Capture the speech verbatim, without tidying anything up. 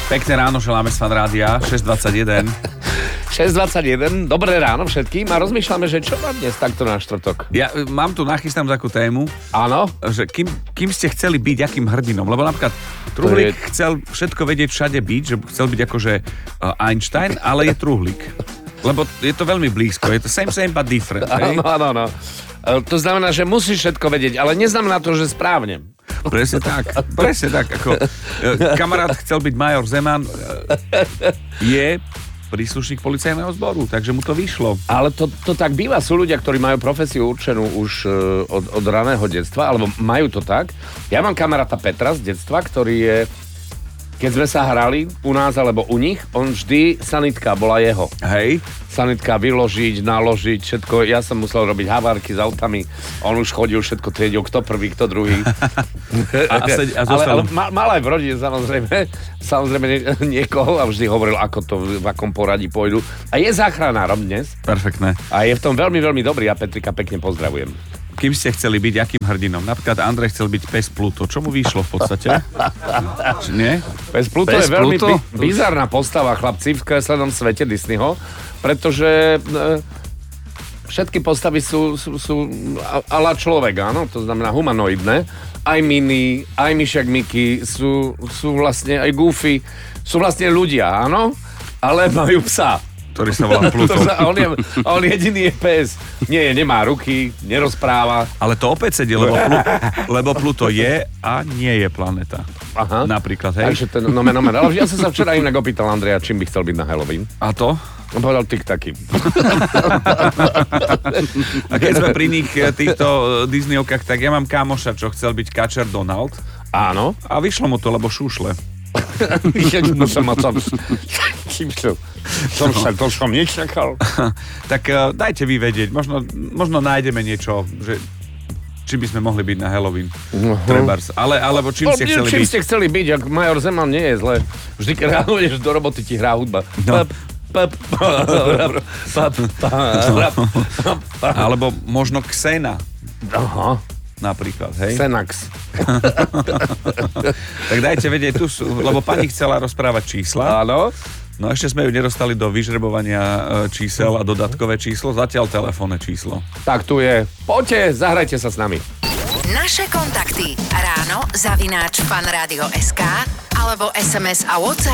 Pekné ráno, želáme z Fan Rádia, šesť dvadsaťjeden. šesť dvadsaťjeden, dobré ráno všetkým a rozmýšľame, že čo mám dnes takto na štvrtok. Ja e, mám tu nachystám takú tému, Áno? že kým, kým ste chceli byť, akým hrdinom, lebo napríklad Truhlík je... chcel všetko vedieť, všade byť, že chcel byť akože uh, Einstein, ale je Truhlík. Lebo je to veľmi blízko, je to same, same, but different. Áno, áno, áno. To znamená, že musíš všetko vedieť, ale neznamená to, že správne. Presne tak, presne tak. Ako, kamarát chcel byť major Zeman, je príslušník policajného zboru, takže mu to vyšlo. Ale to, to tak býva. Sú ľudia, ktorí majú profesiu určenú už od, od raného detstva, alebo majú to tak. Ja mám kamaráta Petra z detstva, ktorý je, keď sme sa hrali u nás alebo u nich, on vždy sanitka bola jeho. Hej. Sanitka vyložiť, naložiť, všetko. Ja som musel robiť havárky s autami. On už chodil, všetko triedil, kto prvý, kto druhý. a, a, seď, a ale, ale mal, mal aj v rodine, samozrejme. Samozrejme niekoho a vždy hovoril, ako to, v akom poradí pôjdu. A je záchranárom dnes. Perfektné. A je v tom veľmi, veľmi dobrý. A Petrika pekne pozdravujem. Kým ste chceli byť, akým hrdinom? Napríklad Andrej chcel byť pes Pluto. Čo mu vyšlo v podstate? Či nie? Pes Pluto pes je veľmi Pluto? Bi- bizarná postava, chlapci, v kreslenom svete Disneyho, pretože e, všetky postavy sú, sú, sú ala človek, áno, to znamená humanoidné. Aj Minnie, aj Myšiak Mickey, sú, sú vlastne aj Goofy, sú vlastne ľudia, áno, ale majú psa. Ktorý sa volá Pluto. on, je, on jediný je pes. Nie, nemá ruky, nerozpráva. Ale to opäť sedí, lebo, Plu, lebo Pluto je a nie je planéta. Aha. Napríklad, hej. Takže ten nomen, nomen. Ale ja som sa včera inak opýtal Andreja, čím by chcel byť na Halloween. A to? On povedal tik-taky. A keď sme pri nich týchto Disneyovkách, tak ja mám kámoša, čo chcel byť Kačer Donald. Áno. A vyšlo mu to, lebo šušle. No som ma tam... Som sa, to som nečakal. Tak uh, dajte vy vedieť, možno, možno nájdeme niečo, že či by sme mohli byť na Halloween. Uh-huh. Trebárs. Ale, alebo čím no, ste chceli čím byť? ste chceli byť, ak major Zeman nie je zle. Vždy, keď ráno ideš do roboty, ti hrá hudba. No. Pap, pap, pap, pap, pap. Alebo možno Xena. Aha. Napríklad, hej? Xenax. Tak dajte vedieť, tu sú, lebo pani chcela rozprávať čísla. Áno. No ešte sme ju nedostali do vyžrebovania čísel a dodatkové číslo, zatiaľ telefónne číslo. Tak tu je. Poďte, zahrajte sa s nami. Naše kontakty ráno zavináč fanradio bodka es ká alebo es em es a WhatsApp